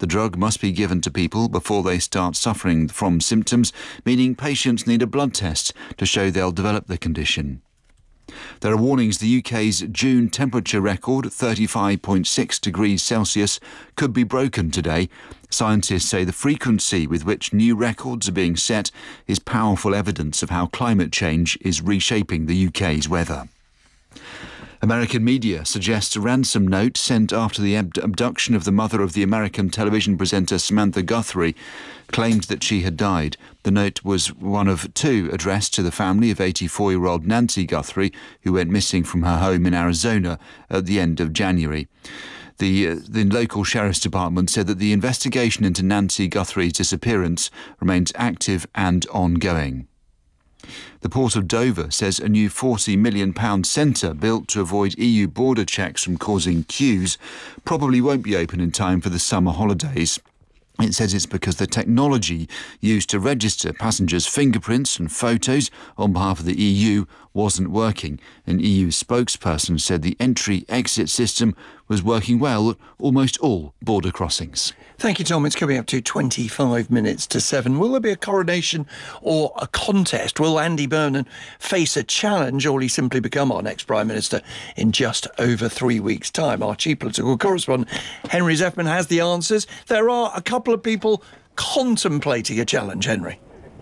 The drug must be given to people before they start suffering from symptoms, meaning patients need a blood test to show they'll develop the condition. There are warnings the UK's June temperature record, 35.6 degrees Celsius, could be broken today. Scientists say the frequency with which new records are being set is powerful evidence of how climate change is reshaping the UK's weather. American media suggests a ransom note sent after the abduction of the mother of the American television presenter Samantha Guthrie claimed that she had died. The note was one of two addressed to the family of 84-year-old Nancy Guthrie, who went missing from her home in Arizona at the end of January. The local sheriff's department said that the investigation into Nancy Guthrie's disappearance remains active and ongoing. The Port of Dover says a new £40 million centre built to avoid EU border checks from causing queues probably won't be open in time for the summer holidays. It says it's because the technology used to register passengers' fingerprints and photos on behalf of the EU wasn't working. An EU spokesperson said the entry-exit system was working well at almost all border crossings. Thank you, Tom. It's coming up to 25 minutes to 7. Will there be a coronation or a contest? Will Andy Burnham face a challenge, or will he simply become our next Prime Minister in just over 3 weeks' time? Our chief political correspondent, Henry Zeffman, has the answers. There are a couple of people contemplating a challenge, Henry.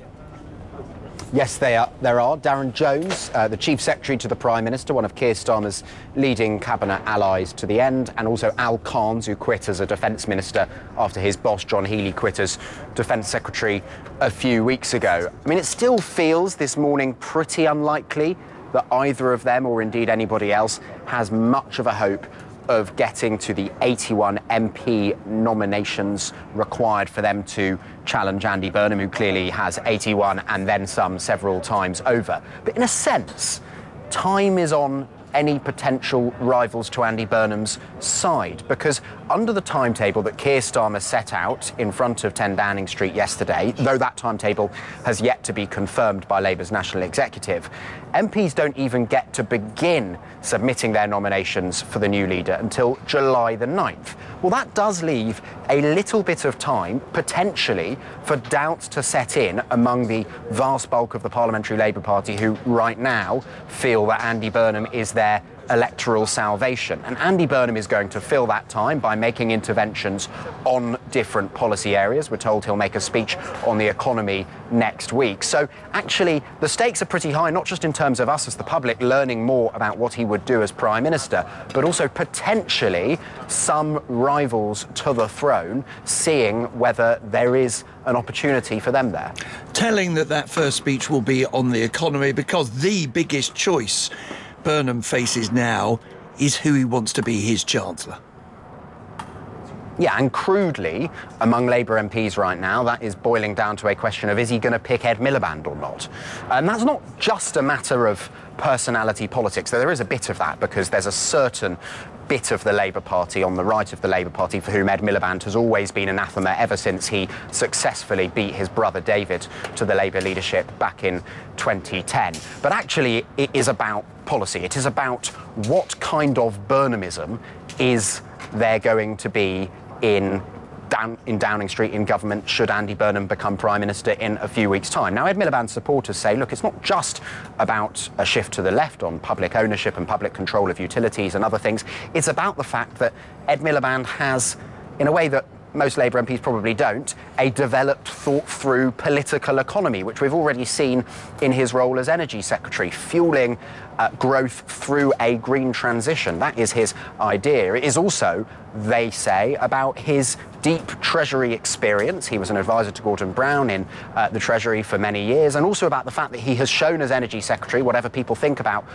Yes, there are. Darren Jones, the Chief Secretary to the Prime Minister, one of Keir Starmer's leading cabinet allies to the end, and also Al Carnes, who quit as a Defence Minister after his boss, John Healey, quit as Defence Secretary a few weeks ago. I mean, it still feels this morning pretty unlikely that either of them, or indeed anybody else, has much of a hope of getting to the 81 MP nominations required for them to challenge Andy Burnham, who clearly has 81 and then some several times over. But in a sense, time is on any potential rivals to Andy Burnham's side, because under the timetable that Keir Starmer set out in front of 10 Downing Street yesterday, though that timetable has yet to be confirmed by Labour's National Executive, MPs don't even get to begin submitting their nominations for the new leader until July the 9th. Well, that does leave a little bit of time, potentially, for doubts to set in among the vast bulk of the Parliamentary Labour Party, who right now feel that Andy Burnham is their electoral salvation. And Andy Burnham is going to fill that time by making interventions on different policy areas. We're told he'll make a speech on the economy next week. So actually, the stakes are pretty high, not just in terms of us as the public learning more about what he would do as Prime Minister, but also potentially some rivals to the throne seeing whether there is an opportunity for them there. Telling that first speech will be on the economy, because the biggest choice Burnham faces now is who he wants to be his Chancellor. Yeah, and crudely, among Labour MPs right now, that is boiling down to a question of, is he going to pick Ed Miliband or not? And that's not just a matter of personality politics, though there is a bit of that, because there's a certain bit of the Labour Party on the right of the Labour Party for whom Ed Miliband has always been anathema ever since he successfully beat his brother David to the Labour leadership back in 2010. But actually, it is about policy. It is about what kind of Burnhamism is there going to be in Downing Street in government should Andy Burnham become Prime Minister in a few weeks' time. Now, Ed Miliband's supporters say, look, it's not just about a shift to the left on public ownership and public control of utilities and other things. It's about the fact that Ed Miliband has, in a way that most Labour MPs probably don't, a developed, thought-through political economy, which we've already seen in his role as Energy Secretary, fuelling growth through a green transition. That is his idea. It is also, they say, about his deep Treasury experience. He was an advisor to Gordon Brown in the Treasury for many years, and also about the fact that he has shown as Energy Secretary, whatever people think about